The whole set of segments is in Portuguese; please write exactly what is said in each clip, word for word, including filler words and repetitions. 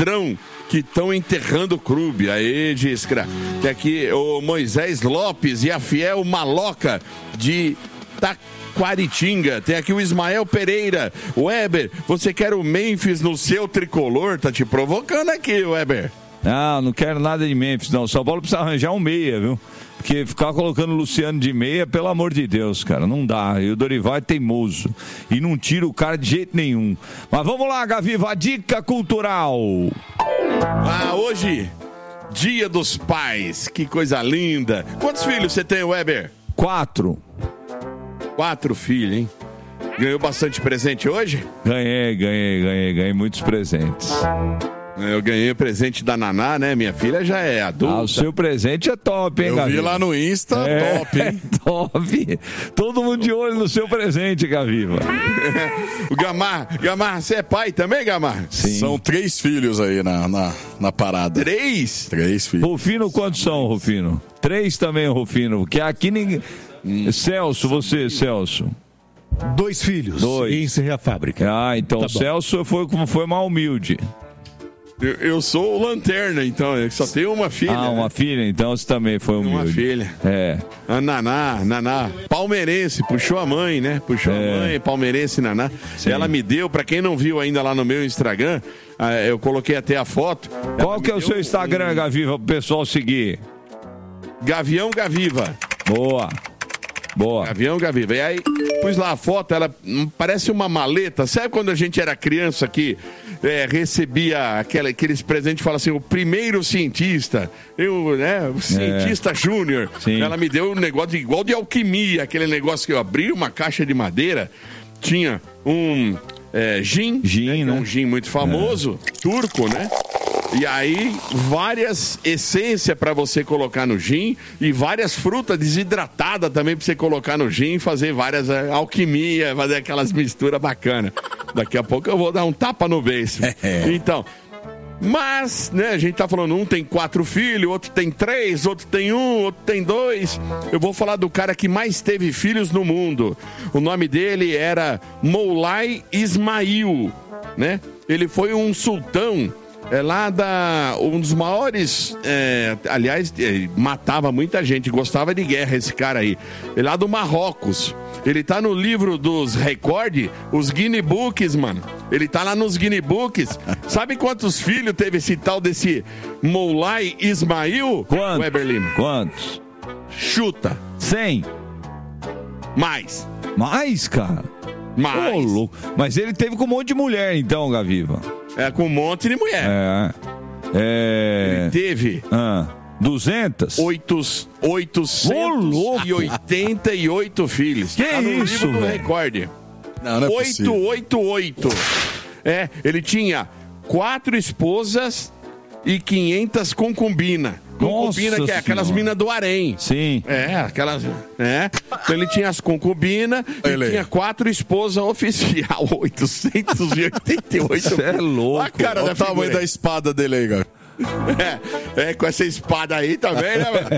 ladrão que estão enterrando o clube. Aí, Giscra. Tem aqui o Moisés Lopes e a Fiel Maloca de Taquaritinga. Tem aqui o Ismael Pereira. Weber, você quer o Memphis no seu tricolor? Tá te provocando aqui, Weber. Não, não quero nada de Memphis, não. São Paulo precisa arranjar um meia, viu? Porque ficar colocando o Luciano de meia, pelo amor de Deus, cara, não dá. E o Dorival é teimoso. E não tira o cara de jeito nenhum. Mas vamos lá, Gaviva, a dica cultural. Ah, hoje, Dia dos Pais. Que coisa linda. Quantos filhos você tem, Weber? Quatro. Quatro filhos, hein? Ganhou bastante presente hoje? Ganhei, ganhei, ganhei, ganhei muitos presentes. Eu ganhei o presente da Naná, né? Minha filha já é adulta. Ah, o seu presente é top, hein, Eu Gaviva? vi lá no Insta, é, top, hein? É top. Todo mundo de olho no seu presente, Gaviva. O Gamar, Gamar, você é pai também, Gamar? Sim. São três filhos aí na, na, na parada. Três? Três filhos. Rufino, quantos são, Rufino? Três também, Rufino. Porque aqui ninguém... Hum. Celso, você, Celso. Dois filhos. Dois. E encerrei a fábrica. Ah, então tá o Celso foi, foi mais humilde. Eu, eu sou o Lanterna, então, eu só tenho uma filha. Ah, uma né? filha, então você também foi humilde. Uma filha. É. A Naná, Naná, palmeirense, puxou a mãe, né? Puxou é. a mãe, palmeirense, Naná. Sim. Ela me deu, pra quem não viu ainda lá no meu Instagram, eu coloquei até a foto. Qual que é o seu Instagram, um... Gaviva, pro pessoal seguir? Gavião Gaviva. Boa. Boa. Gavião Gaviva. E aí, pus lá a foto, ela parece uma maleta. Sabe quando a gente era criança que é, recebia aquela, aqueles presentes, fala assim, o primeiro cientista, eu, né, o cientista é. júnior. Ela me deu um negócio de, igual de alquimia, aquele negócio que eu abri uma caixa de madeira, tinha um é, gin, gin né, né? um gin muito famoso, é. turco, né? E aí, várias essências para você colocar no gin e várias frutas desidratadas também para você colocar no gin e fazer várias é, alquimia, fazer aquelas misturas bacanas. Daqui a pouco eu vou dar um tapa no beiço. Então, mas, né, a gente tá falando, um tem quatro filhos, outro tem três, outro tem um, outro tem dois. Eu vou falar do cara que mais teve filhos no mundo. O nome dele era Moulay Ismail, né? Ele foi um sultão. É lá da... Um dos maiores... É, aliás, é, matava muita gente. Gostava de guerra esse cara aí. É lá do Marrocos. Ele tá no livro dos recordes, os Guinness Books, mano. Ele tá lá nos Guinness Books. Sabe quantos filhos teve esse tal desse Moulay Ismail? Quantos? Weber Lima? Quantos? Chuta. Cem. Mais. Mais, cara? Mais. Ô, louco. Mas ele teve com um monte de mulher, então, Gaviva. É, com um monte de mulher. É. é... Ele teve... Ah, duzentas? Oitos, oitocentos e oitenta e oito filhos. Que tá no isso, livro do velho? recorde. Não, não é oitocentos e oitenta e oito. É, ele tinha quatro esposas e quinhentas concubinas. Concubina, Nossa que é aquelas senhora. minas do harém. Sim. É, aquelas, né? Então ele tinha as concubinas e tinha quatro esposas oficial. oitocentos e oitenta e oito. Você é louco. A cara Olha da o tamanho figura. da espada dele aí, cara. É, é, com essa espada aí também, né, mano?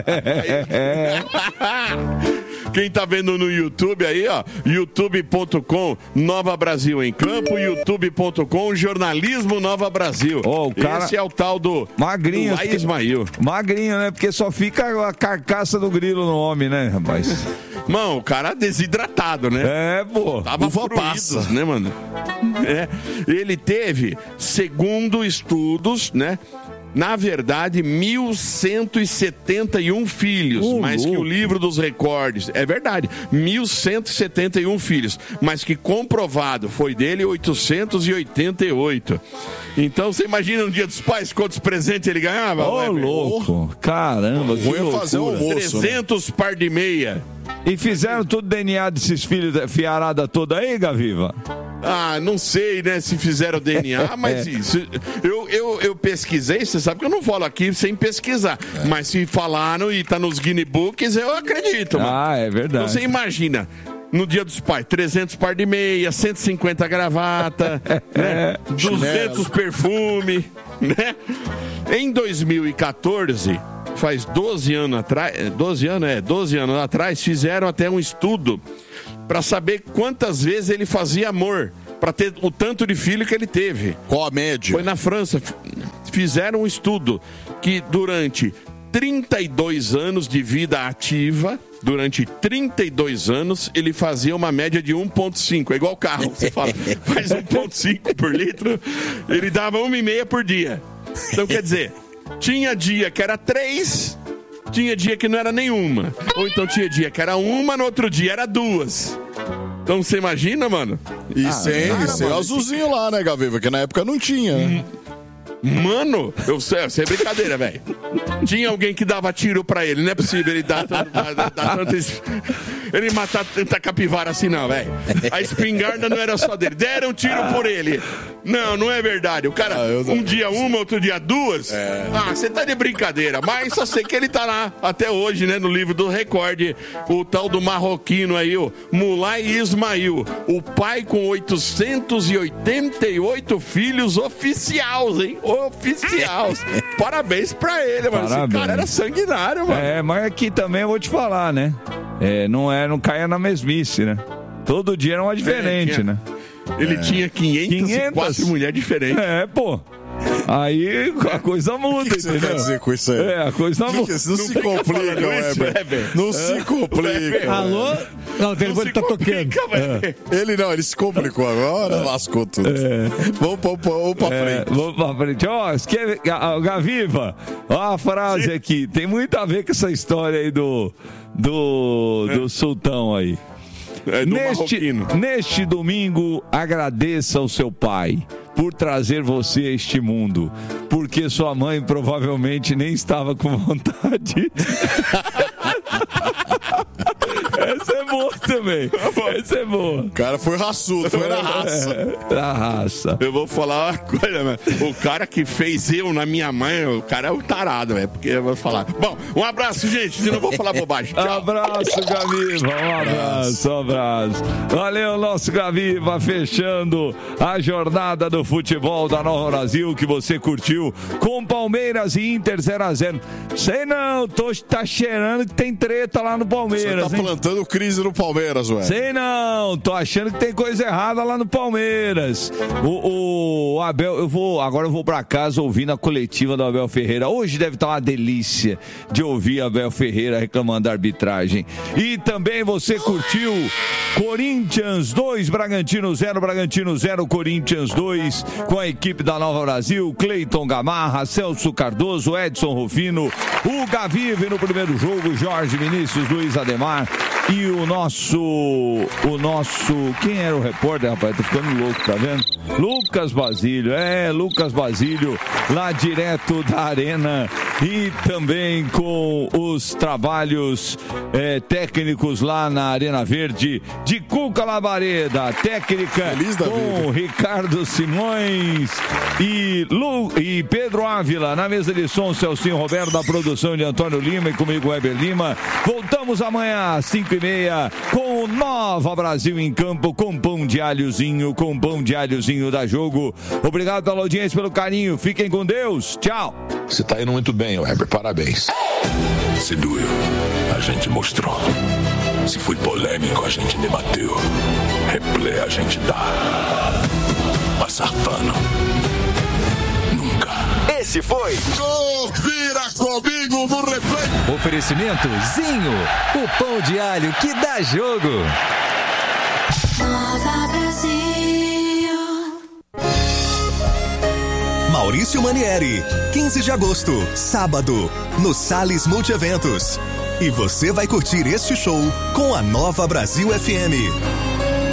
Quem tá vendo no YouTube aí, ó, youtube ponto com Nova Brasil em Campo, youtube ponto com Jornalismo Nova Brasil. Oh, o cara... Esse é o tal do Magrinho. do Ismail. Magrinho, né? Porque só fica a carcaça do grilo no homem, né, rapaz? Mano, o cara desidratado, né? É, pô. Tava fruídos, né, mano? É. Ele teve, segundo estudos, né? Na verdade, mil cento e setenta e um filhos, uh, mais que o livro dos recordes. É verdade, mil cento e setenta e um filhos, mas que comprovado foi dele oitocentos e oitenta e oito. Então, você imagina no Dia dos Pais quantos presentes ele ganhava? Ô, louco. Caramba, que Vou fazer um almoço, trezentos né? par de meia. E fizeram tudo D N A desses filhos, fiarada toda aí, Gaviva? Ah, não sei, né, se fizeram D N A, mas é. isso, eu, eu, eu pesquisei, você sabe que eu não falo aqui sem pesquisar, é. mas se falaram e tá nos Guinness Books, eu acredito, mano. Ah, é verdade. Então você imagina, no Dia dos Pais, trezentos par de meia, cento e cinquenta gravata, né, duzentos perfume, né? Em dois mil e quatorze, faz doze anos atrás, doze anos, é, doze anos atrás, fizeram até um estudo para saber quantas vezes ele fazia amor, para ter o tanto de filho que ele teve. Qual a média? Foi na França. fizeram um estudo que durante trinta e dois anos de vida ativa, durante trinta e dois anos, ele fazia uma média de um vírgula cinco. É igual carro, você fala, faz um vírgula cinco por litro, ele dava uma e meia por dia. Então, quer dizer, tinha dia que era três, tinha dia que não era nenhuma. Ou então tinha dia que era uma, no outro dia era duas. Então, você imagina, mano? E ah, sem, cara, sem mano, azulzinho lá, né, Gaviva? Que na época não tinha. Hum. Mano, eu sei, isso é brincadeira, velho. Tinha alguém que dava tiro pra ele, não é possível ele dar, dar, dar, dar tanto. Ele matar tanta capivara assim, não, velho. A espingarda não era só dele. Deram tiro por ele. Não, não é verdade. O cara, ah, um dia uma, outro dia duas. É. Ah, você tá de brincadeira. Mas só sei que ele tá lá até hoje, né, no livro do recorde. O tal do marroquino aí, o Mulay Ismail. O pai com oitocentos e oitenta e oito filhos oficiais, hein? Oficiais. Parabéns pra ele, mano. Parabéns. Esse cara era sanguinário, mano. É, mas aqui também eu vou te falar, né? É, não, é, não caia na mesmice, né? Todo dia era uma diferente, é, tinha, né? Ele é. tinha quinhentas, quinhentas e quatro mulheres diferentes. É, pô. Aí a coisa muda, que que entendeu? Você quer dizer com isso aí? É, a coisa muda. Não, não se complica, Weber. Não é, se complica. Alô? Não, o telefone tá tocando. É. Ele não, ele se complicou agora, lascou tudo. É. Vamos, vamos, vamos pra é, frente. Vamos pra frente. Ó, oh, Gaviva, ó a frase Sim. aqui. Tem muito a ver com essa história aí do, do, do é. sultão aí. É do neste, neste domingo, agradeça ao seu pai por trazer você a este mundo, porque sua mãe provavelmente nem estava com vontade. Essa é boa também. Essa é boa. O cara foi raçudo, foi na raça. É, na raça. Eu vou falar uma coisa, mano. O cara que fez eu na minha mãe, o cara é um tarado, velho. Porque eu vou falar. Bom, um abraço, gente. Senão eu vou falar bobagem. Tchau. Abraço, Gaviva. Um abraço, um abraço. Valeu, nosso Gaviva, fechando a jornada do futebol da Nova Brasil que você curtiu com Palmeiras e Inter zero a zero. Sei não, tô, tá cheirando que tem treta lá no Palmeiras. Você tá plantando hein? crise no Palmeiras, ué. Sei não, tô achando que tem coisa errada lá no Palmeiras. O, o Abel, eu vou, agora eu vou pra casa ouvindo a coletiva do Abel Ferreira. Hoje deve estar uma delícia de ouvir Abel Ferreira reclamando da arbitragem. E também você curtiu Corinthians dois, Bragantino zero, Bragantino zero, Corinthians dois, com a equipe da Nova Brasil, Cleiton Gamarra, Celso Cardoso, Edson Rufino, o Gavive no primeiro jogo, Jorge Vinícius, Luiz Ademar e o nosso, o nosso, quem era o repórter, rapaz? Tô ficando louco, tá vendo? Lucas Basílio, é, Lucas Basílio, lá direto da Arena e também com os trabalhos é, técnicos lá na Arena Verde de Cuca Labareda, técnica com Ricardo Simões e, Lu, e Pedro Ávila, na mesa de som, Celcinho Roberto, da produção de Antônio Lima e comigo, Weber Lima. Voltamos amanhã às cinco e meia com o Nova Brasil em campo, com pão de alhozinho, com pão de alhozinho da Jogo. Obrigado pela audiência, pelo carinho. Fiquem com Deus. Tchau. Você tá indo muito bem, Weber. Parabéns. Se doeu, a gente mostrou. Se foi polêmico, a gente debateu. Replay a gente dá. Passar pano. Nunca. Esse foi Confira comigo no replay. Oferecimento Zinho, o pão de alho que dá jogo. Nova Brasil. Maurício Manieri, quinze de agosto, sábado, no Salles Multieventos. E você vai curtir este show com a Nova Brasil F M.